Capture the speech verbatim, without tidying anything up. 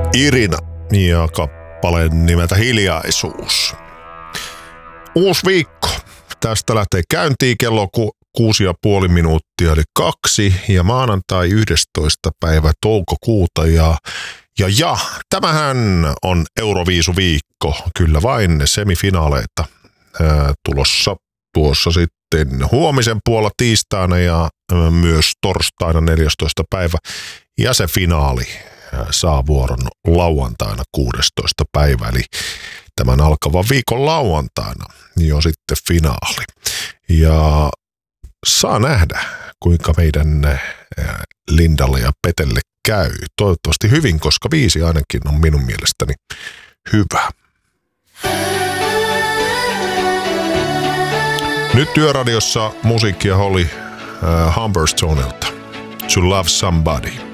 Irina ja kappaleen nimeltä Hiljaisuus. Uusi viikko. Tästä lähtee käyntiin kello ku, kuusi ja puoli minuuttia eli kaksi ja maanantai yhdestoista päivä toukokuuta ja ja ja tämähän on Euroviisuviikko, kyllä vain semifinaaleita ää, tulossa tuossa sitten huomisen puolella tiistaina ja ää, myös torstaina neljästoista päivä ja se finaali ää, saa vuoron lauantaina kuudestoista päivä eli tämän alkavan viikon lauantaina jo sitten finaali ja saa nähdä kuinka meidän ää, Lindalle ja Petelle käy. Toivottavasti hyvin, koska viisi ainakin on minun mielestäni hyvä. Nyt Yöradiossa musiikkia oli äh, Humberstonelta. To Love Somebody.